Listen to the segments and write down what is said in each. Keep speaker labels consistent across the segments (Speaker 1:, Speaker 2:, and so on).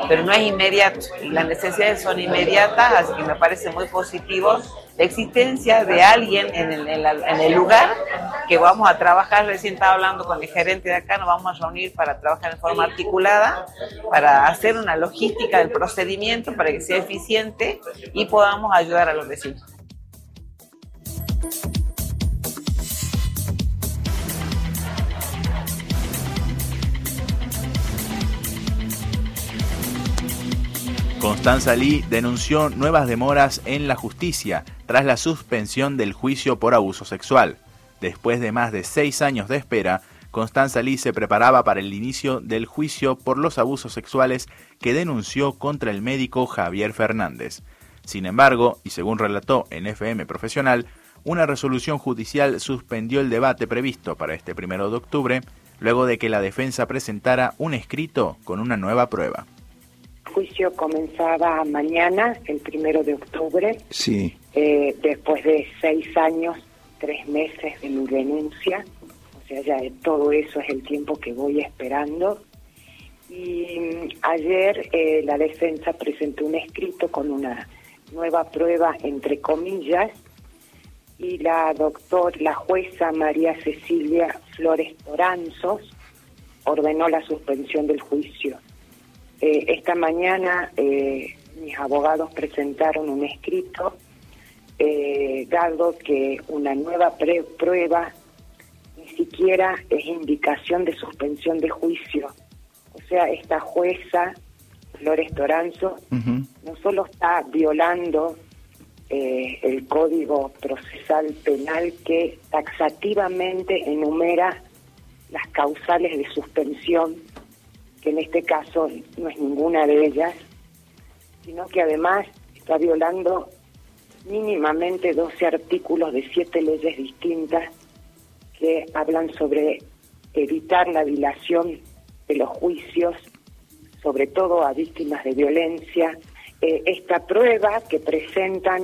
Speaker 1: pero no es inmediato. Y las necesidades son inmediatas, así que me parece muy positivo la existencia de alguien en el lugar que vamos a trabajar. Recién estaba hablando con el gerente de acá, nos vamos a reunir para trabajar en forma articulada, para hacer una logística del procedimiento, para que sea eficiente y podamos ayudar a los vecinos.
Speaker 2: Constanza Lee denunció nuevas demoras en la justicia tras la suspensión del juicio por abuso sexual. Después de más de 6 años de espera, Constanza Lee se preparaba para el inicio del juicio por los abusos sexuales que denunció contra el médico Javier Fernández. Sin embargo, y según relató en FM Profesional, una resolución judicial suspendió el debate previsto para este 1 de octubre, luego de que la defensa presentara un escrito con una nueva prueba.
Speaker 3: El juicio comenzaba mañana, el 1 de octubre,
Speaker 4: sí.
Speaker 3: Después de 6 años, 3 meses de mi denuncia, o sea, ya todo eso es el tiempo que voy esperando. Y ayer la defensa presentó un escrito con una nueva prueba, entre comillas, y la jueza María Cecilia Flores Toranzos ordenó la suspensión del juicio. Esta mañana mis abogados presentaron un escrito dado que una nueva prueba ni siquiera es indicación de suspensión de juicio. O sea, esta jueza Flores Toranzo no solo está violando el Código Procesal Penal, que taxativamente enumera las causales de suspensión, que en este caso no es ninguna de ellas, sino que además está violando mínimamente 12 artículos de 7 leyes distintas que hablan sobre evitar la dilación de los juicios, sobre todo a víctimas de violencia. Esta prueba que presentan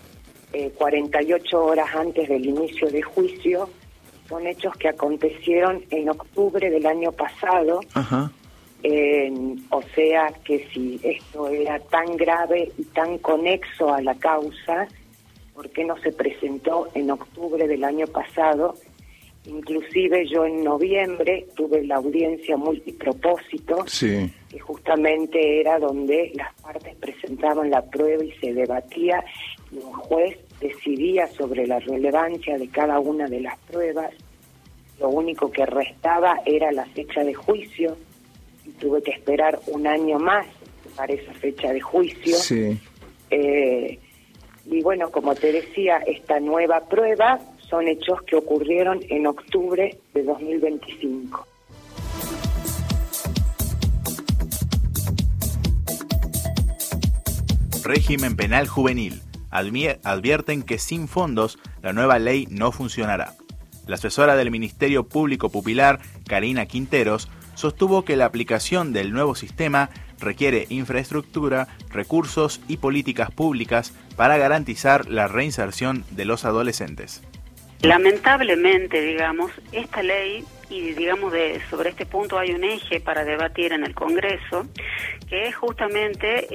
Speaker 3: 48 horas antes del inicio del juicio son hechos que acontecieron en octubre del año pasado.
Speaker 4: Ajá.
Speaker 3: O sea que si esto era tan grave y tan conexo a la causa, ¿por qué no se presentó en octubre del año pasado? Inclusive yo en noviembre tuve la audiencia multipropósito,
Speaker 4: sí,
Speaker 3: que justamente era donde las partes presentaban la prueba y se debatía, y un juez decidía sobre la relevancia de cada una de las pruebas. Lo único que restaba era la fecha de juicio, y tuve que esperar un año más para esa fecha de juicio.
Speaker 4: Sí.
Speaker 3: Y bueno, como te decía, esta nueva prueba son hechos que ocurrieron en octubre de 2025.
Speaker 2: Régimen penal juvenil. Advierten que sin fondos la nueva ley no funcionará. La asesora del Ministerio Público Pupilar, Karina Quinteros, sostuvo que la aplicación del nuevo sistema requiere infraestructura, recursos y políticas públicas para garantizar la reinserción de los adolescentes.
Speaker 5: Lamentablemente, digamos, esta ley, y digamos sobre este punto hay un eje para debatir en el Congreso, que es justamente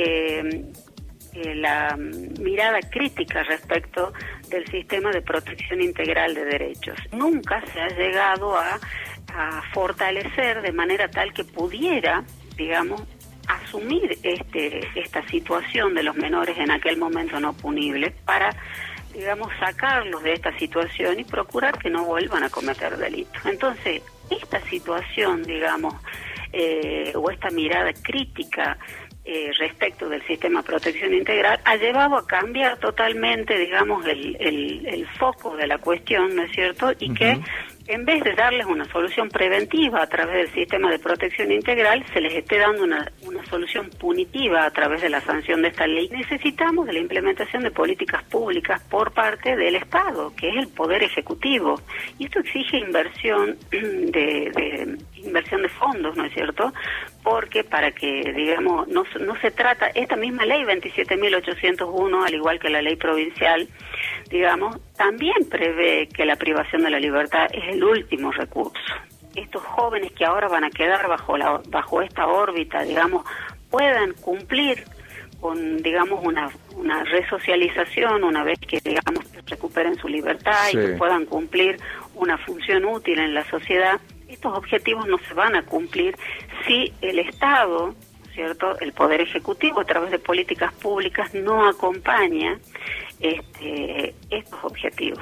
Speaker 5: la mirada crítica respecto del sistema de protección integral de derechos. Nunca se ha llegado a fortalecer de manera tal que pudiera, digamos, asumir esta situación de los menores en aquel momento no punibles para, digamos, sacarlos de esta situación y procurar que no vuelvan a cometer delitos. Entonces, esta situación, digamos, o esta mirada crítica respecto del sistema de protección integral ha llevado a cambiar totalmente, digamos, el foco de la cuestión, ¿no es cierto? Y que en vez de darles una solución preventiva a través del sistema de protección integral, se les esté dando una solución punitiva a través de la sanción de esta ley. Necesitamos de la implementación de políticas públicas por parte del Estado, que es el Poder Ejecutivo. Y esto exige inversión inversión de fondos, ¿no es cierto? Porque para que, digamos, no se trata, esta misma ley 27.801, al igual que la ley provincial, digamos, también prevé que la privación de la libertad es el último recurso. Estos jóvenes que ahora van a quedar bajo esta órbita, digamos, puedan cumplir con, digamos, una resocialización una vez que, digamos, recuperen su libertad y que puedan cumplir una función útil en la sociedad. Estos objetivos no se van a cumplir si el Estado, ¿cierto?, el Poder Ejecutivo, a través de políticas públicas, no acompaña estos objetivos.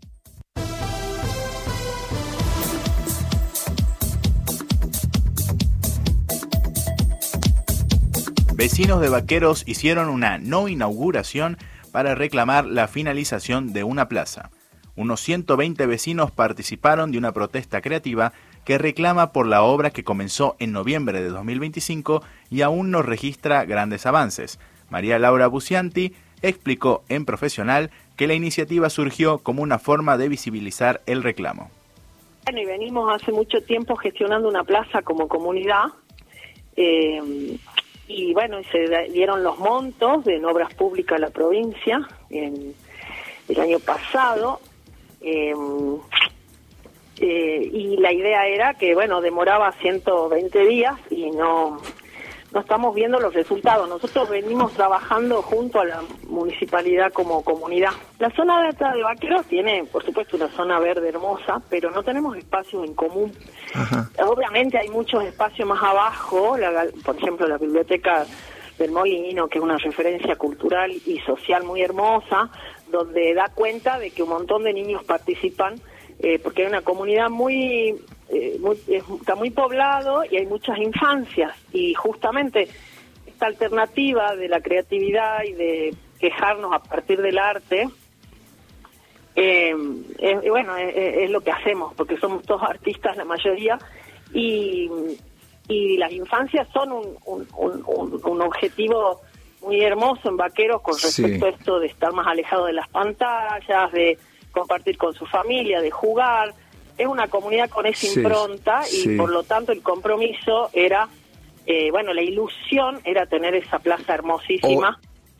Speaker 2: Vecinos de Vaqueros hicieron una no inauguración para reclamar la finalización de una plaza. Unos 120 vecinos participaron de una protesta creativa que reclama por la obra que comenzó en noviembre de 2025 y aún no registra grandes avances. María Laura Bucianti explicó en Profesional que la iniciativa surgió como una forma de visibilizar el reclamo.
Speaker 4: Bueno, y venimos hace mucho tiempo gestionando una plaza como comunidad, y bueno, se dieron los montos en obras públicas a la provincia el año pasado, y la idea era que, bueno, demoraba 120 días y no estamos viendo los resultados. Nosotros venimos trabajando junto a la municipalidad como comunidad. La zona de Vaqueros tiene, por supuesto, una zona verde hermosa, pero no tenemos espacios en común. Ajá. Obviamente hay muchos espacios más abajo, por ejemplo, la biblioteca del Molino, que es una referencia cultural y social muy hermosa, donde da cuenta de que un montón de niños participan, porque hay una comunidad está muy poblado y hay muchas infancias, y justamente esta alternativa de la creatividad y de quejarnos a partir del arte, es lo que hacemos, porque somos todos artistas la mayoría, y las infancias son un objetivo muy hermoso en Vaqueros con respecto a esto de estar más alejado de las pantallas, de compartir con su familia, de jugar. Es una comunidad con esa impronta y por lo tanto el compromiso era, la ilusión era tener esa plaza hermosísima.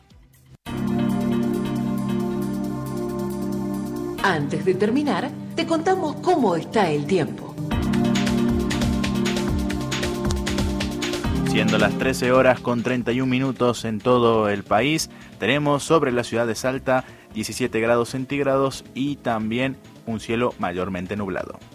Speaker 6: Antes de terminar, te contamos cómo está el tiempo.
Speaker 2: Siendo las 13 horas con 31 minutos en todo el país, tenemos sobre la ciudad de Salta 17 grados centígrados y también un cielo mayormente nublado.